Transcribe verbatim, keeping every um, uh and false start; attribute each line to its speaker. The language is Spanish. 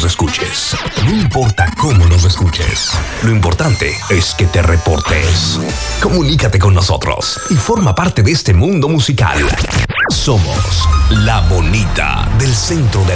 Speaker 1: nos escuches. No importa cómo nos escuches. Lo importante es que te reportes. Comunícate con nosotros y forma parte de este mundo musical. Somos La Bonita del Centro de